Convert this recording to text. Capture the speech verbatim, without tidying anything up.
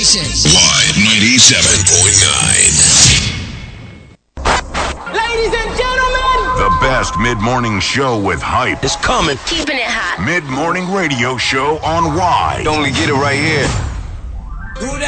station. Y ninety-seven point nine. Ladies and gentlemen, the best mid-morning show with hype is coming. Keeping it hot. Mid-morning radio show on Y. Only get it right here. Who that?